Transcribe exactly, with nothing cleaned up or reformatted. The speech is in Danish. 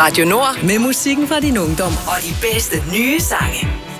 Radio Nord med musikken fra din ungdom og de bedste nye sange.